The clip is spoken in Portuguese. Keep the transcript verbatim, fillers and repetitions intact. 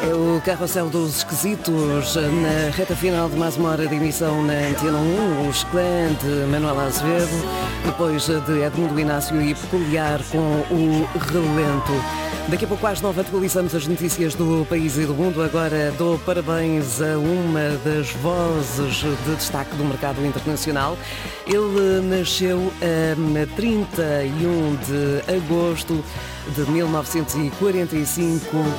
É o Carrossel dos Esquisitos, na reta final de mais uma hora de emissão na Antena um, os clã de Manuela Azevedo, depois de Edmundo Inácio e Peculiar com o Relento. Daqui a pouco às nove atualizamos as notícias do país e do mundo. Agora dou parabéns a uma das vozes de destaque do mercado internacional. Ele nasceu a trinta e um de agosto de mil novecentos e quarenta e cinco